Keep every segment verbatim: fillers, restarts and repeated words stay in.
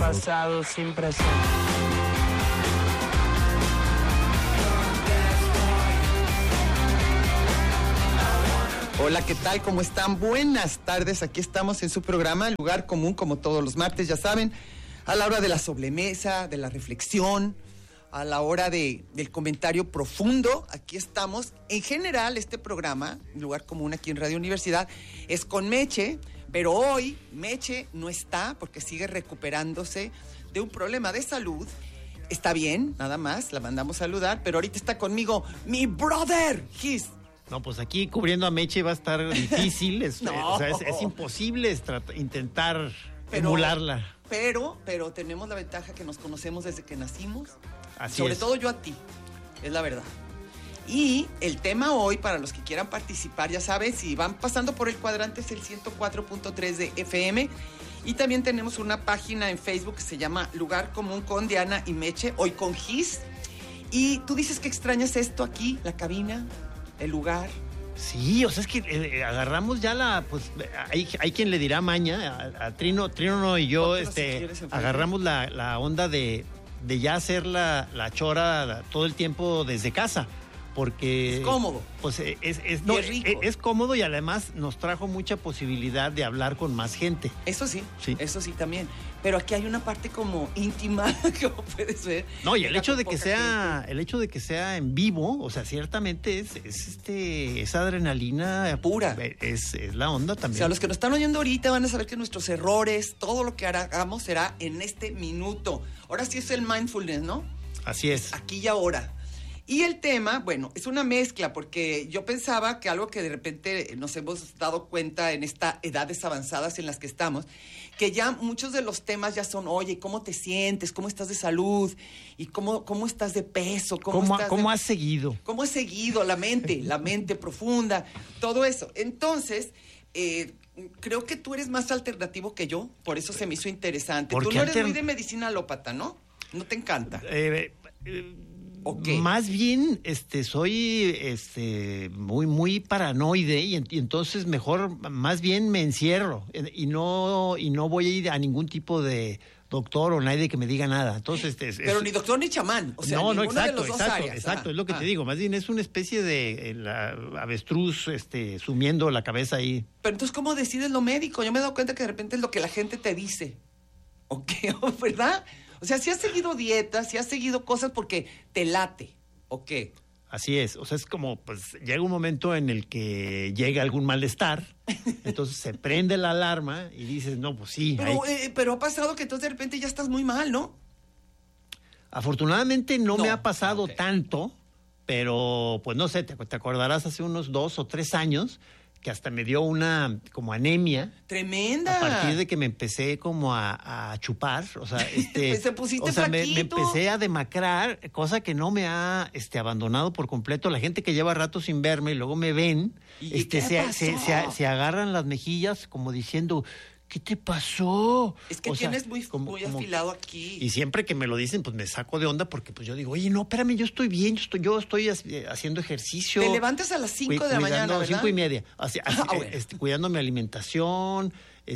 pasado sin presente. Hola, ¿qué tal? ¿Cómo están? Buenas tardes. Aquí estamos en su programa, Lugar Común, como todos los martes, ya saben, a la hora de la sobremesa, de la reflexión, a la hora de, del comentario profundo. Aquí estamos. En general, este programa, Lugar Común aquí en Radio Universidad, es con Meche, pero hoy Meche no está porque sigue recuperándose de un problema de salud. Está bien, nada más, la mandamos a saludar, pero ahorita está conmigo mi brother, Gis. No, pues aquí cubriendo a Meche va a estar difícil, es, no. o sea, es, es imposible es trat- intentar pero, emularla. Pero, pero tenemos la ventaja que nos conocemos desde que nacimos. Así Sobre es. todo yo a ti, es la verdad. Y el tema hoy, para los que quieran participar, ya sabes, si van pasando por el cuadrante es el ciento cuatro punto tres de F M. Y también tenemos una página en Facebook que se llama Lugar Común con Diana y Meche, hoy con Gis. Y tú dices que extrañas esto aquí, la cabina, el lugar. Sí, o sea, es que eh, agarramos ya la, pues, hay, hay quien le dirá maña, a, a Trino, Trino y yo, este, agarramos la, la onda de, de ya hacer la, la chora la, todo el tiempo desde casa. Porque... Es cómodo. Pues es, es, no, es, rico. es, es cómodo y además nos trajo mucha posibilidad de hablar con más gente. Eso sí, sí, eso sí también. Pero aquí hay una parte como íntima, como puedes ver. No, y el hecho de que sea, gente. el hecho de que sea en vivo, o sea, ciertamente es, es este, esa adrenalina pura. Es, es la onda también. O sea, los que nos están oyendo ahorita van a saber que nuestros errores, todo lo que hagamos será en este minuto. Ahora sí es el mindfulness, ¿no? Así es. Aquí y ahora. Y el tema, bueno, es una mezcla, porque yo pensaba que algo que de repente nos hemos dado cuenta en estas edades avanzadas en las que estamos, que ya muchos de los temas ya son, oye, ¿cómo te sientes? ¿Cómo estás de salud? ¿Y cómo, cómo estás de peso? ¿Cómo, ¿Cómo, estás ¿cómo de... has seguido? ¿Cómo has seguido? La mente, la mente profunda, todo eso. Entonces, eh, creo que tú eres más alternativo que yo, por eso se me hizo interesante. Tú no eres alter... muy de medicina alópata, ¿no? ¿No te encanta? Eh, eh, Okay. Más bien, este, soy, este, muy, muy paranoide y, y entonces mejor, más bien me encierro y no, y no voy a ir a ningún tipo de doctor o nadie que me diga nada. Entonces, es, pero es, ni doctor ni chamán, o sea, no, no, exacto, de los dos exacto, áreas. exacto, ah, es lo que ah. te digo. Más bien es una especie de eh, la avestruz, este, sumiendo la cabeza ahí. Pero entonces, ¿cómo decides lo médico? Yo me he dado cuenta que de repente es lo que la gente te dice, ¿ok? ¿Verdad? O sea, si has seguido dietas, si has seguido cosas porque te late, ¿o qué? Así es, o sea, es como, pues, llega un momento en el que llega algún malestar, entonces se prende la alarma y dices, no, pues sí. Pero, hay... eh, pero ha pasado que entonces de repente ya estás muy mal, ¿no? Afortunadamente no, no me ha pasado okay. tanto, pero, pues, no sé, te, te acordarás hace unos dos o tres años que hasta me dio una como anemia. ¡Tremenda! A partir de que me empecé como a, a chupar, o sea, este... pues te pusiste o sea, me, me flaquito. empecé a demacrar, cosa que no me ha este, abandonado por completo. La gente que lleva rato sin verme y luego me ven, ¿Y este, qué se, pasó? se, se, se agarran las mejillas como diciendo... ¿Qué te pasó? Es que o tienes sea, muy, como, muy como, afilado aquí. Y siempre que me lo dicen, pues me saco de onda porque pues yo digo, oye, no, espérame, yo estoy bien, yo estoy, yo estoy haciendo ejercicio. Te levantas a las cinco de la mañana, ¿verdad? Cinco y media. Así, así, ah, bueno. este, cuidando mi alimentación,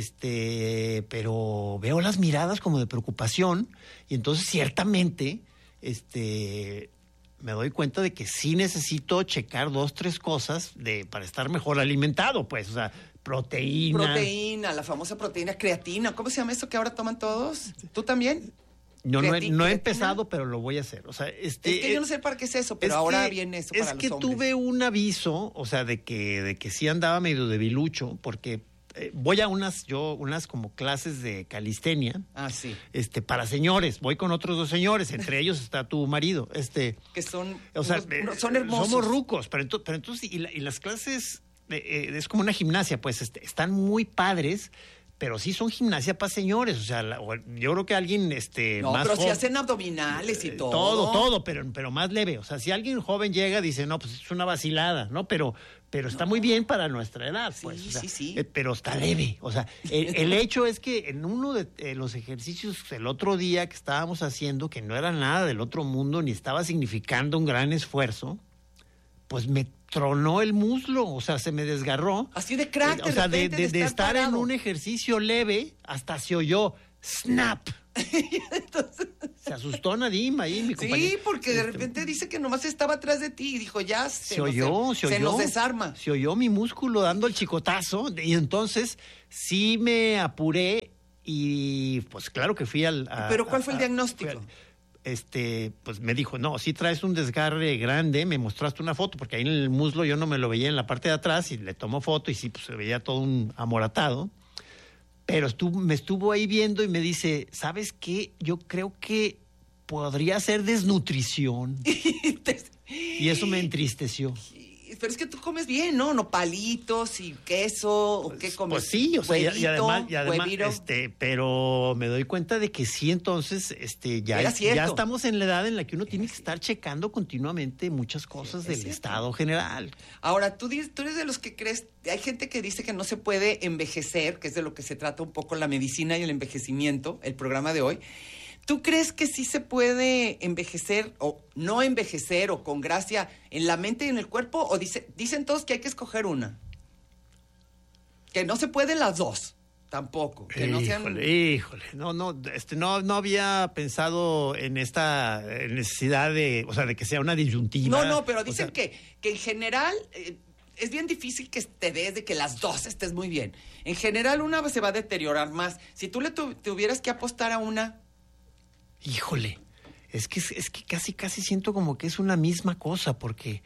este, pero veo las miradas como de preocupación y entonces ciertamente, este... me doy cuenta de que sí necesito checar dos, tres cosas de para estar mejor alimentado, pues, o sea, proteína. Proteína, la famosa proteína, creatina. ¿Cómo se llama eso que ahora toman todos? ¿Tú también? No, no he, no he empezado, pero lo voy a hacer. O sea, este, es que yo no sé para qué es eso, pero es ahora que, viene eso para los hombres. Es que tuve un aviso, o sea, de que, de que sí andaba medio debilucho, porque eh, voy a unas, yo, unas como clases de calistenia. Ah, sí. Este, para señores. Voy con otros dos señores, entre ellos está tu marido. Este. Que son, o sea, unos, son hermosos. Somos rucos, pero, ento, pero entonces, y, la, y las clases, eh, eh, es como una gimnasia, pues, este, están muy padres, pero sí son gimnasia para señores, o sea, la, yo creo que alguien este no, más pero joven, si hacen abdominales y todo. Todo, todo, pero, pero más leve. O sea, si alguien joven llega, dice, no, pues es una vacilada, ¿no? Pero, pero está no. muy bien para nuestra edad, pues. Sí, o sea, sí, sí. Eh, pero está leve. O sea, el, el hecho es que en uno de eh, los ejercicios el otro día que estábamos haciendo, que no era nada del otro mundo, ni estaba significando un gran esfuerzo, pues me tronó el muslo, o sea, se me desgarró. Así de crack, eh, O sea, de, de, de, de estar, estar en un ejercicio leve, hasta se oyó snap. Entonces, se asustó Nadim ahí, mi compañero. sí, porque de Este, repente dice que nomás estaba atrás de ti y dijo, ya se, Se nos- oyó, se oyó. se nos desarma. Se oyó mi músculo dando el chicotazo. Y entonces sí me apuré y pues claro que fui al... a- ¿Pero cuál fue el a- diagnóstico? fui al- este, pues me dijo, no, sí traes un desgarre grande, me mostraste una foto, porque ahí en el muslo yo no me lo veía en la parte de atrás y le tomó foto y sí, pues se veía todo un amoratado. Pero estuvo, me estuvo ahí viendo y me dice, ¿sabes qué? Yo creo que podría ser desnutrición. Y eso me entristeció. Pero es que tú comes bien, ¿no? Nopalitos y queso, ¿o qué comes? Pues sí, o sea, y- y, Huevito, además, y además, hueviro. este, pero me doy cuenta de que sí, entonces, este, ya, Era es- cierto. ya estamos en la edad en la que uno tiene que estar checando continuamente muchas cosas es del cierto. estado general. Ahora, tú, dices- tú eres de los que crees, hay gente que dice que no se puede envejecer, que es de lo que se trata un poco la medicina y el envejecimiento, el programa de hoy. ¿Tú crees que sí se puede envejecer o no envejecer o con gracia en la mente y en el cuerpo? ¿O dice, dicen todos que hay que escoger una? Que no se pueden las dos, tampoco. Que no sean... Híjole, híjole, no, no, este, no, no había pensado en esta eh, necesidad de, o sea, de que sea una disyuntiva. No, no, pero O dicen sea, que, que en general eh, es bien difícil que te des de que las dos estés muy bien. En general una se va a deteriorar más. Si tú le tu- tuvieras que apostar a una... Híjole, es que, es que casi, casi siento como que es una misma cosa, porque...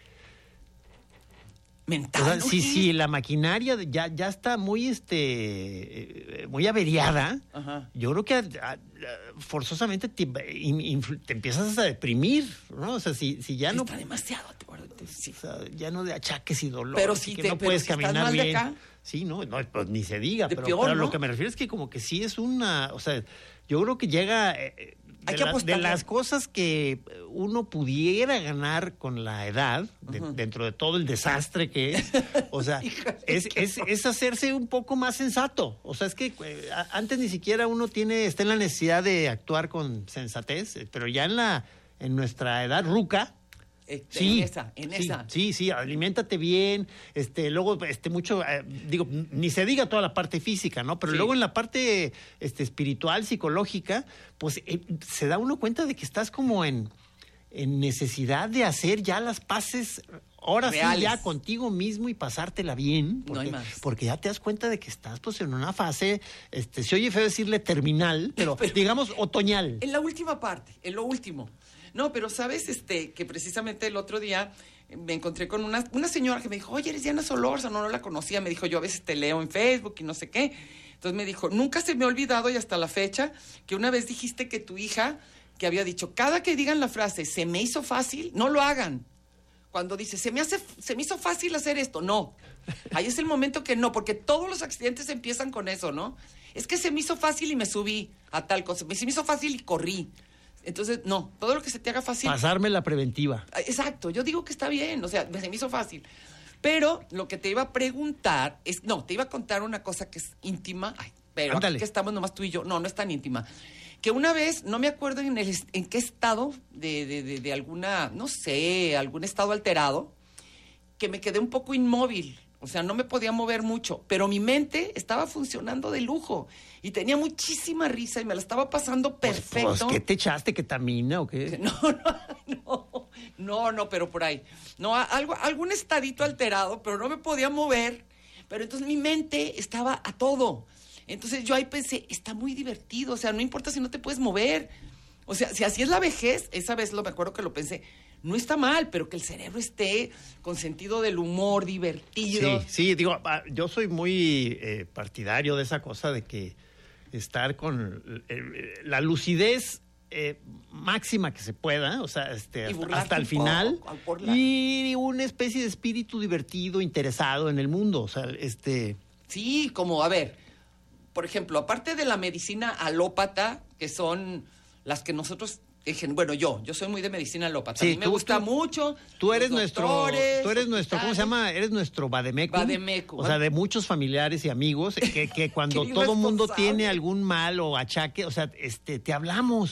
Mental. O sea, ¿no? sí, sí, la maquinaria ya, ya está muy, este, eh, muy averiada. Ajá. Yo creo que a- a- forzosamente te, in- influ- te empiezas a deprimir, ¿no? O sea, si, si ya no, Está demasiado. te guardo, te- sí. o sea, ya no de achaques y dolor, Pero así si que te- no pero puedes si estás caminar mal de bien. acá. Sí, no, no, pues ni se diga. De Pero, peor, pero ¿no? lo que me refiero es que como que sí es una, o sea, yo creo que llega eh, Hay de, que la- de apostarle. las cosas que uno pudiera ganar con la edad, de- dentro de todo el desastre que es, o sea, Híjole, es, qué es, es hacerse un poco más sensato. O sea, es que eh, a- antes ni siquiera uno tiene, está en la necesidad de actuar con sensatez, eh, pero ya en la, en nuestra edad ruca, Este, sí, en esa, en sí, esa. sí, sí, aliméntate bien, este, luego, este, mucho, eh, digo, ni se diga toda la parte física, ¿no? Pero Sí. luego en la parte, este, espiritual, psicológica, pues eh, se da uno cuenta de que estás como en, en necesidad de hacer ya las paces, ahora sí, Reales. ya contigo mismo y pasártela bien, No hay porque, más. porque ya te das cuenta de que estás, pues, en una fase, este, se oye feo decirle terminal, pero, Pero- digamos otoñal. En la última parte, en lo último. No, pero sabes, este, que precisamente el otro día eh, me encontré con una, una señora que me dijo, oye, eres Diana Solórzano, no la conocía. Me dijo, yo a veces te leo en Facebook y no sé qué. Entonces me dijo, nunca se me ha olvidado y hasta la fecha que una vez dijiste que tu hija, que había dicho, cada que digan la frase, se me hizo fácil, no lo hagan. Cuando dice, se me hace, se me hizo fácil hacer esto, no. Ahí es el momento que no, porque todos los accidentes empiezan con eso, ¿no? Es que se me hizo fácil y me subí a tal cosa, se me hizo fácil y corrí. Entonces, no, todo lo que se te haga fácil. Pasarme la preventiva. Exacto, yo digo que está bien, o sea, se me hizo fácil. Pero lo que te iba a preguntar es, no, te iba a contar una cosa que es íntima, ay, pero Ándale. aquí que estamos nomás tú y yo, no, no es tan íntima. Que una vez, no me acuerdo en, el, est- en qué estado, de, de, de, de alguna, no sé, algún estado alterado, que me quedé un poco inmóvil. O sea, no me podía mover mucho, pero mi mente estaba funcionando de lujo y tenía muchísima risa y me la estaba pasando perfecto. Pues, ¿qué te echaste? ¿Ketamina o qué? No, no, no, no, no, pero por ahí. No, a- algo, algún estadito alterado, pero no me podía mover. Pero entonces mi mente estaba a todo. Entonces yo ahí pensé, está muy divertido, o sea, no importa si no te puedes mover. O sea, si así es la vejez, esa vez lo me acuerdo que lo pensé, no está mal, pero que el cerebro esté con sentido del humor, divertido. Sí, sí, digo, ah, yo soy muy eh, partidario de esa cosa de que estar con eh, la lucidez eh, máxima que se pueda, o sea, este, Y hasta, burlarte hasta el un final, poco, por la- y una especie de espíritu divertido, interesado en el mundo, o sea, este... Sí, como, a ver, por ejemplo, aparte de la medicina alópata, que son las que nosotros, ejen- bueno, yo, yo soy muy de medicina alópata. Sí, a mí me tú- gusta tú- mucho. Tú eres los nuestro, doctores, tú eres nuestro, ¿cómo se llama? Eres nuestro vademecum. Vademecum. O sea, de muchos familiares y amigos que, que cuando Qué todo mundo irresponsable. tiene algún mal o achaque, o sea, este, te hablamos.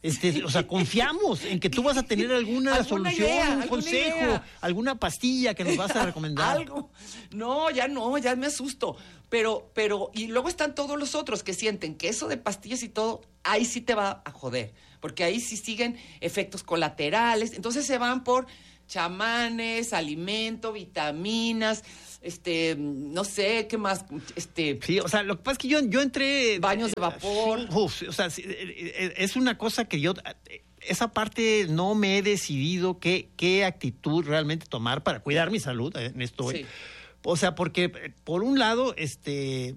Este, o sea, confiamos en que tú vas a tener alguna, ¿Alguna solución, idea, un alguna consejo, idea? alguna pastilla que nos vas a recomendar. Algo. No, ya no, ya me asusto. Pero, pero, y luego están todos los otros que sienten que eso de pastillas y todo, ahí sí te va a joder. Porque ahí sí siguen efectos colaterales. Entonces se van por chamanes, alimento, vitaminas, este, no sé, ¿qué más? Este, Sí, o sea, lo que pasa es que yo, yo entré... Baños de vapor. Sí, uf, o sea, sí, es una cosa que yo... Esa parte no me he decidido qué, qué actitud realmente tomar para cuidar mi salud en esto. Sí. O sea, porque por un lado, este...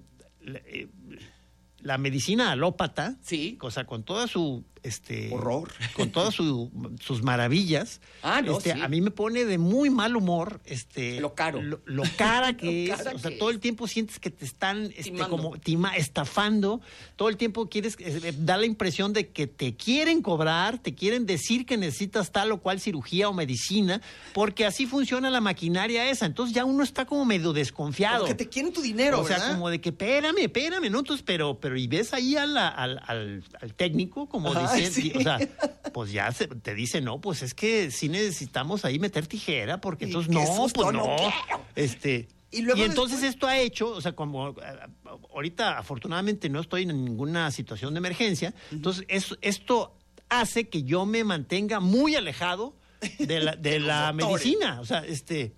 la medicina alópata, sí. o sea, con toda su este horror, con todas su, sus maravillas, ah, no, este, sí. a mí me pone de muy mal humor, este, lo caro, lo, lo cara que lo es, cara o sea, que todo es. el tiempo sientes que te están, este, Timando. como tima, estafando, todo el tiempo quieres, eh, da la impresión de que te quieren cobrar, te quieren decir que necesitas tal o cual cirugía o medicina, porque así funciona la maquinaria esa, entonces ya uno está como medio desconfiado. Porque te quieren tu dinero, o sea, ¿verdad? como de que espérame, espérame, ¿no? Entonces, pero, pero y ves ahí a la, al, al, al técnico como Ajá, diciendo, sí. o sea, pues ya se, te dice, no, pues es que sí necesitamos ahí meter tijera, porque Y entonces qué no, susto, pues no no. quiero. Este, Y luego y entonces después- esto ha hecho, o sea, como eh, ahorita afortunadamente no estoy en ninguna situación de emergencia, entonces es, esto hace que yo me mantenga muy alejado de la, de la doctores. medicina, o sea, este...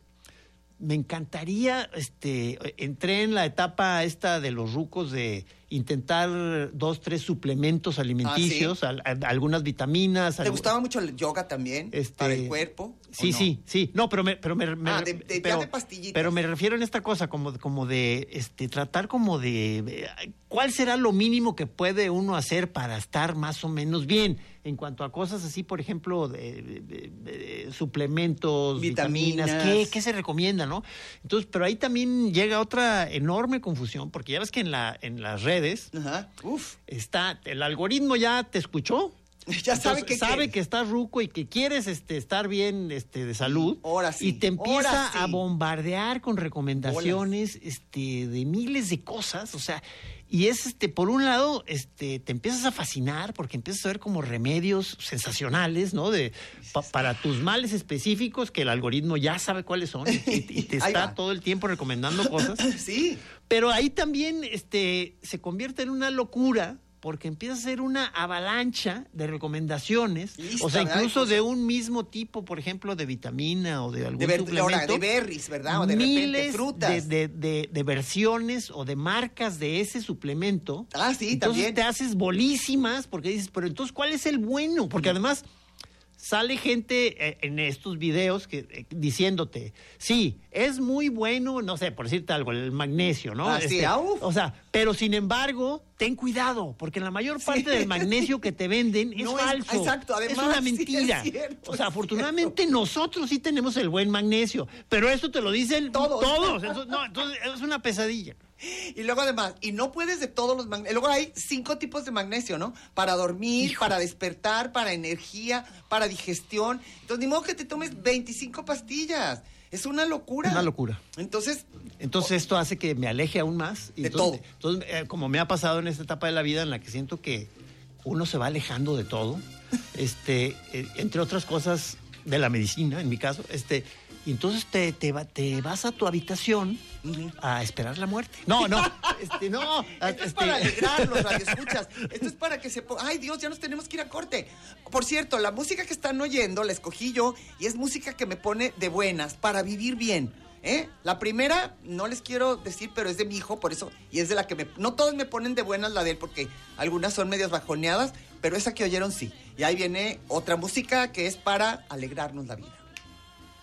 Me encantaría, este, entré en la etapa esta de los rucos de intentar dos, tres suplementos alimenticios, ¿Ah, al- a- algunas vitaminas. ¿Te algo- gustaba mucho el yoga también? Este, ¿Para el cuerpo? ¿o Sí, no? sí, sí. No, pero me, pero me, me- Ah, de- de- ya pero, de pastillitas. pero me refiero en esta cosa como, como de, este, tratar como de, eh, ¿cuál será lo mínimo que puede uno hacer para estar más o menos bien? En cuanto a cosas así, por ejemplo, de, de- de- de suplementos, vitaminas, Vitaminas. ¿qué, ¿qué se recomienda, no? Entonces, pero ahí también llega otra enorme confusión, porque ya ves que en la, en las redes Ajá. Uf. está, el algoritmo ya te escuchó. Ya sabe Entonces, que sabe quieres. que estás ruco y que quieres este, estar bien este, de salud. Ahora sí, Y te empieza ahora sí. a bombardear con recomendaciones este, de miles de cosas. O sea, y es este, por un lado, este, te empiezas a fascinar porque empiezas a ver como remedios sensacionales, ¿no? De, pa- para tus males específicos, que el algoritmo ya sabe cuáles son y, y te Ahí está va. todo el tiempo recomendando cosas. Sí. Pero ahí también este, se convierte en una locura porque empieza a ser una avalancha de recomendaciones, Lista, o sea, ¿verdad? incluso Cosas. de un mismo tipo, por ejemplo, de vitamina o de algún De, ver- suplemento. ahora, de berries, ¿verdad? O de repente miles frutas. de, de, de, de versiones o de marcas de ese suplemento. Ah, sí, entonces también. te haces bolísimas porque dices, pero entonces, ¿cuál es el bueno? Porque además sale gente eh, en estos videos que eh, diciéndote, sí, es muy bueno, no sé, por decirte algo, el magnesio, ¿no? Ah, sí, ah, uf. O sea, pero sin embargo, ten cuidado, porque la mayor parte del magnesio que te venden es No es- falso. exacto, además, es una sí, es mentira. cierto, o sea, es afortunadamente nosotros sí tenemos el buen magnesio, pero eso te lo dicen Todos. todos. Eso- no, entonces es una pesadilla. Y luego además, y no puedes de todos los magnesios. Luego hay cinco tipos de magnesio, ¿no? Para dormir, Hijo. para despertar, para energía, para digestión. Entonces, ni modo que te tomes veinticinco pastillas. Es una locura. Una locura. Entonces, Entonces esto hace que me aleje aún más. Y De entonces, todo. Entonces, eh, como me ha pasado en esta etapa de la vida en la que siento que uno se va alejando de todo, este, eh, entre otras cosas de la medicina, en mi caso, este, y entonces te, te, va- te vas a tu habitación Ujú. a esperar la muerte. No, no, este, no. esto es este- para alegrarlos, radioescuchas. Esto es para que se... po- Ay, Dios, ya nos tenemos que ir a corte. Por cierto, la música que están oyendo la escogí yo y es música que me pone de buenas para vivir bien. ¿Eh? La primera, no les quiero decir, pero es de mi hijo, por eso, y es de la que me... No todos me ponen de buenas la de él, porque algunas son medias bajoneadas, pero esa que oyeron sí. Y ahí viene otra música que es para alegrarnos la vida.